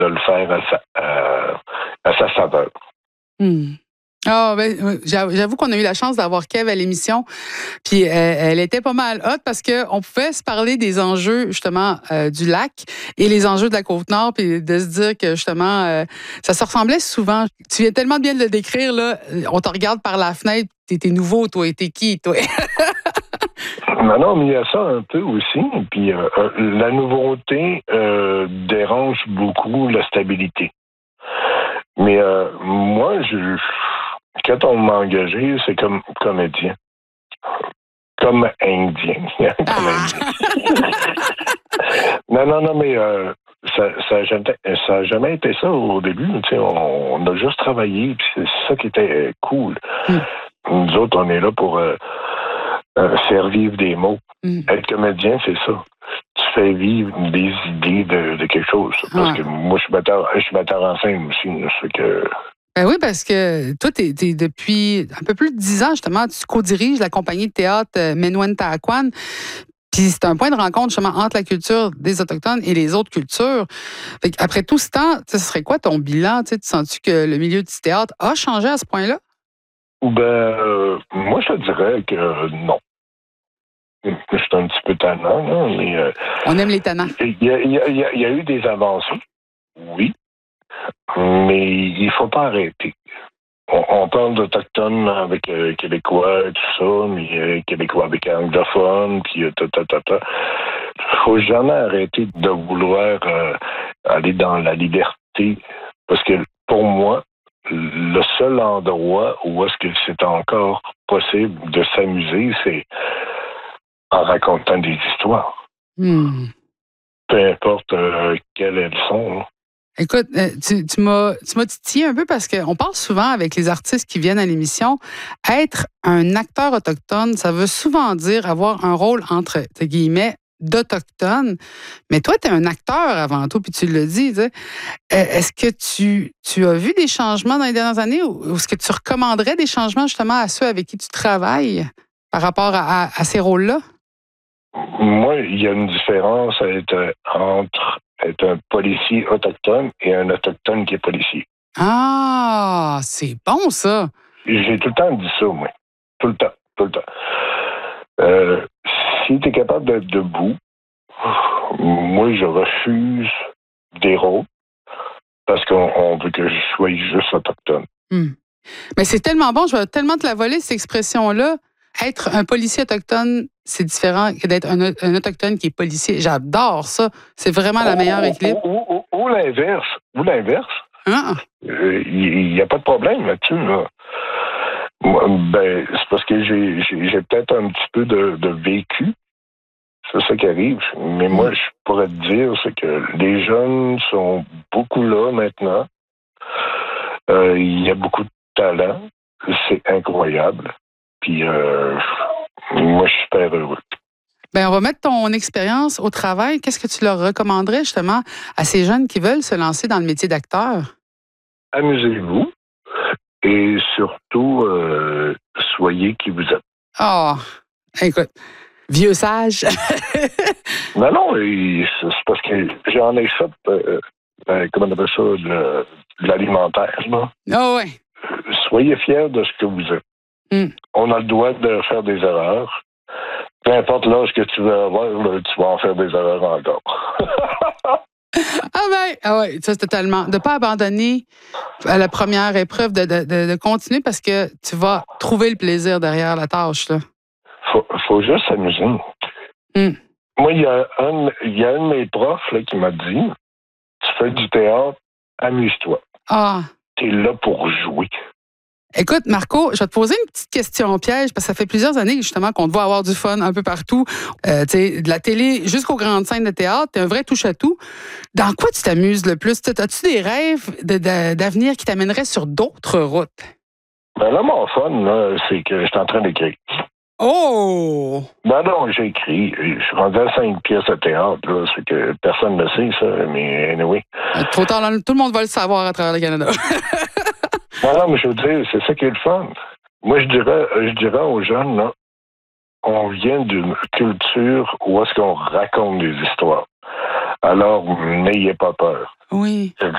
de le faire à sa saveur. Hmm. Ah, ben, j'avoue qu'on a eu la chance d'avoir Kev à l'émission. Puis elle était pas mal hot parce qu'on pouvait se parler des enjeux, justement, du lac et les enjeux de la Côte-Nord, puis de se dire que, justement, ça se ressemblait souvent. Tu viens tellement bien de le décrire, là. On te regarde par la fenêtre, t'es nouveau, toi. T'es qui, toi? Non, mais il y a ça un peu aussi. Puis la nouveauté dérange beaucoup la stabilité. Mais moi, quand on m'a engagé, c'est comme comédien. Comme indien. Comme indien. Non, mais ça a jamais été ça au début. On a juste travaillé, puis c'est ça qui était cool. Nous autres, on est là pour faire vivre des mots. Être comédien, c'est ça. Tu fais vivre des idées de quelque chose. Parce que moi, je suis batteur en scène aussi. C'est que... Ben oui, parce que toi, t'es depuis un peu plus de 10 ans, justement, tu co-diriges la compagnie de théâtre Menwen Taakwan. Puis c'est un point de rencontre, justement, entre la culture des Autochtones et les autres cultures. Fait après tout ce temps, ce serait quoi ton bilan? Tu sens-tu que le milieu du théâtre a changé à ce point-là? Ben, moi, je te dirais que non. Je suis un petit peu tannant, là, mais... On aime les tannants. Il y a eu des avancées, oui, mais il faut pas arrêter. On parle d'Autochtones avec Québécois et tout ça, mais Québécois avec anglophones, puis faut jamais arrêter de vouloir aller dans la liberté, parce que pour moi, le seul endroit où est-ce que c'est encore possible de s'amuser, c'est en racontant des histoires. Peu importe quelles elles sont. Hein. Écoute, tu m'as titillé un peu parce qu'on parle souvent avec les artistes qui viennent à l'émission. Être un acteur autochtone, ça veut souvent dire avoir un rôle entre guillemets d'autochtone. Mais toi, tu es un acteur avant tout, puis tu le dis. Est-ce que tu as vu des changements dans les dernières années ou est-ce que tu recommanderais des changements justement à ceux avec qui tu travailles par rapport à ces rôles-là? Moi, il y a une différence entre être un policier autochtone et un autochtone qui est policier. Ah, c'est bon ça! J'ai tout le temps dit ça, moi. Tout le temps. Si tu es capable d'être debout, moi, je refuse des rôles parce qu'on veut que je sois juste autochtone. Mais c'est tellement bon, je vais tellement te la voler, cette expression-là. Être un policier autochtone, c'est différent que d'être un autochtone qui est policier. J'adore ça. C'est vraiment la meilleure équilibre. Ou l'inverse. Il n'y a pas de problème là-dessus. Là. Ben, c'est parce que j'ai peut-être un petit peu de vécu. C'est ça qui arrive. Mais moi, je pourrais te dire, c'est que les jeunes sont beaucoup là maintenant. Il y a beaucoup de talent. C'est incroyable. Puis, moi, je suis super heureux. Bien, on va mettre ton expérience au travail. Qu'est-ce que tu leur recommanderais justement à ces jeunes qui veulent se lancer dans le métier d'acteur? Amusez-vous et surtout, soyez qui vous êtes. Oh, écoute, vieux sage. Non, c'est parce que j'en ai fait, comment on appelle ça, de l'alimentaire. Oh, ouais. Soyez fiers de ce que vous êtes. On a le droit de faire des erreurs. Peu importe l'âge que tu veux avoir, tu vas en faire des erreurs encore. Ah ouais, ça c'est totalement. De ne pas abandonner à la première épreuve, de continuer parce que tu vas trouver le plaisir derrière la tâche. Là. Faut juste s'amuser. Moi, il y a un de mes profs là, qui m'a dit, tu fais du théâtre, amuse-toi. Ah. Tu es là pour jouer. Écoute, Marco, je vais te poser une petite question piège parce que ça fait plusieurs années justement qu'on te voit avoir du fun un peu partout. De la télé jusqu'aux grandes scènes de théâtre, t'es un vrai touche-à-tout. Dans quoi tu t'amuses le plus? As-tu des rêves d'avenir qui t'amèneraient sur d'autres routes? Ben là, mon fun, là, c'est que je suis en train d'écrire. Oh! Non, j'ai écrit. Je suis rendu à 5 pièces de théâtre. Là. C'est que personne ne le sait, ça. Mais anyway. Trop tard, tout le monde va le savoir à travers le Canada. Non, mais je veux dire, c'est ça qui est le fun. Moi, je dirais aux jeunes, là, on vient d'une culture où est-ce qu'on raconte des histoires. Alors, n'ayez pas peur. Oui. C'est le